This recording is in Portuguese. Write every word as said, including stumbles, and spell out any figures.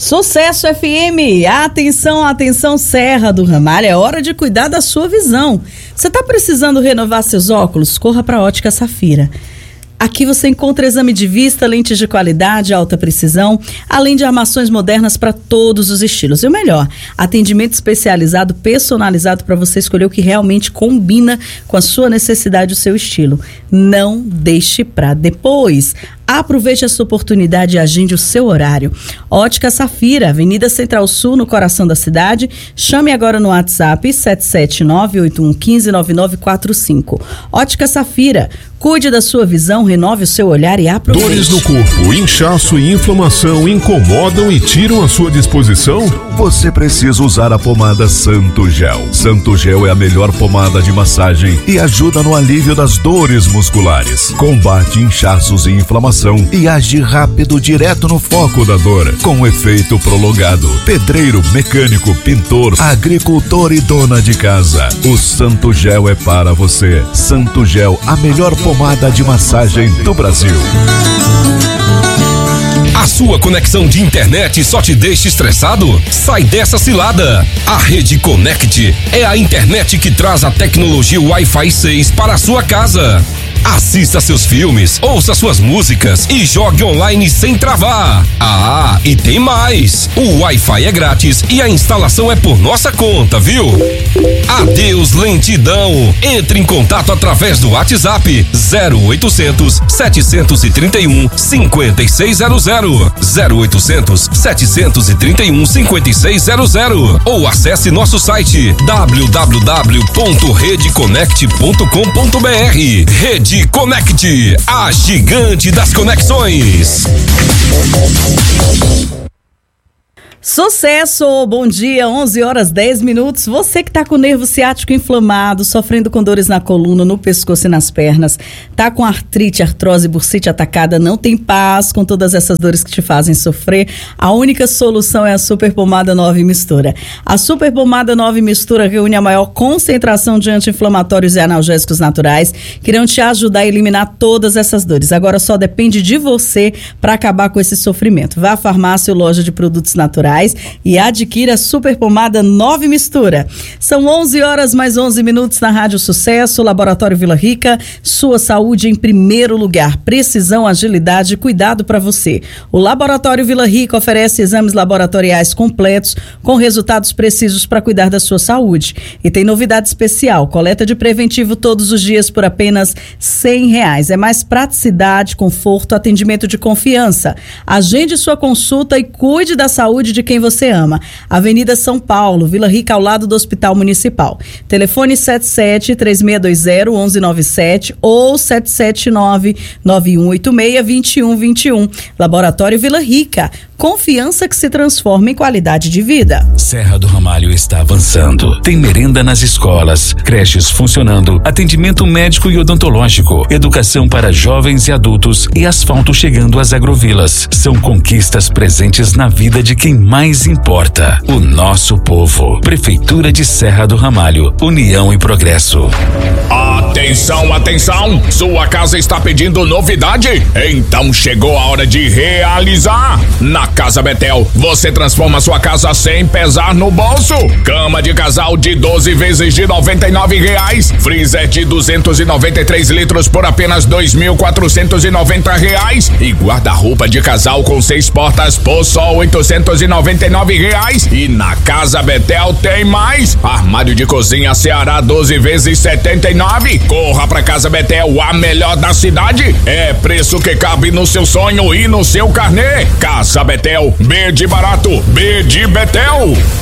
Sucesso F M, atenção, atenção Serra do Ramalho, é hora de cuidar da sua visão. Você está precisando renovar seus óculos? Corra para a Ótica Safira. Aqui você encontra exame de vista, lentes de qualidade, alta precisão, além de armações modernas para todos os estilos. E o melhor, atendimento especializado, personalizado para você escolher o que realmente combina com a sua necessidade e o seu estilo. Não deixe para depois. Aproveite essa oportunidade e agende o seu horário. Ótica Safira, Avenida Central Sul, no coração da cidade. Chame agora no WhatsApp sete sete nove, oito um um cinco, nove nove quatro cinco. Ótica Safira, cuide da sua visão, renove o seu olhar e aproveite. Dores no corpo, inchaço e inflamação incomodam e tiram a sua disposição? Você precisa usar a pomada Santo Gel. Santo Gel é a melhor pomada de massagem e ajuda no alívio das dores musculares. Combate inchaços e inflamação e age rápido direto no foco da dor, com efeito prolongado. Pedreiro, mecânico, pintor, agricultor e dona de casa. O Santo Gel é para você. Santo Gel, a melhor pomada de massagem do Brasil. A sua conexão de internet só te deixa estressado? Sai dessa cilada! A Rede Conect é a internet que traz a tecnologia Wi-Fi seis para a sua casa. Assista seus filmes, ouça suas músicas e jogue online sem travar. Ah, e tem mais! O Wi-Fi é grátis e a instalação é por nossa conta, viu? Adeus lentidão! Entre em contato através do WhatsApp zero oitocentos, setecentos e trinta e um, cinquenta e seis zero zero, zero oitocentos, setecentos e trinta e um, cinquenta e seis zero zero ou acesse nosso site w w w ponto rede conect ponto com ponto b r. Rede Conect, a gigante das conexões. Sucesso! Bom dia, onze horas dez minutos. Você que tá com o nervo ciático inflamado, sofrendo com dores na coluna, no pescoço e nas pernas, tá com artrite, artrose, bursite atacada, não tem paz com todas essas dores que te fazem sofrer, a única solução é a Super Pomada nove Mistura. A Super Pomada nove Mistura reúne a maior concentração de anti-inflamatórios e analgésicos naturais que irão te ajudar a eliminar todas essas dores. Agora só depende de você para acabar com esse sofrimento. Vá à farmácia ou loja de produtos naturais e adquira a Super Pomada nove Mistura. São onze horas mais onze minutos na Rádio Sucesso, Laboratório Vila Rica, sua saúde em primeiro lugar, precisão, agilidade e cuidado para você. O Laboratório Vila Rica oferece exames laboratoriais completos com resultados precisos para cuidar da sua saúde. E tem novidade especial, coleta de preventivo todos os dias por apenas cem reais. É mais praticidade, conforto, atendimento de confiança. Agende sua consulta e cuide da saúde de quem você ama. Avenida São Paulo, Vila Rica, ao lado do Hospital Municipal. Telefone sete sete, três seis dois zero, um um nove sete ou sete sete nove, nove um oito seis, dois um dois um. Laboratório Vila Rica. Confiança que se transforma em qualidade de vida. Serra do Ramalho está avançando. Tem merenda nas escolas, creches funcionando, atendimento médico e odontológico, educação para jovens e adultos e asfalto chegando às agrovilas. São conquistas presentes na vida de quem mais importa, o nosso povo. Prefeitura de Serra do Ramalho, união e progresso. Atenção, atenção! Sua casa está pedindo novidade? Então chegou a hora de realizar! Na Casa Betel, você transforma sua casa sem pesar no bolso. Cama de casal de doze vezes de noventa e nove reais. Freezer de duzentos e noventa e três litros por apenas dois mil quatrocentos e noventa reais. E guarda-roupa de casal com seis portas por só oitocentos e noventa e nove reais. E na Casa Betel tem mais. Armário de cozinha Ceará doze vezes setenta e nove. Corra pra Casa Betel, a melhor da cidade. É preço que cabe no seu sonho e no seu carnê. Casa Betel, B de barato, B de Betel.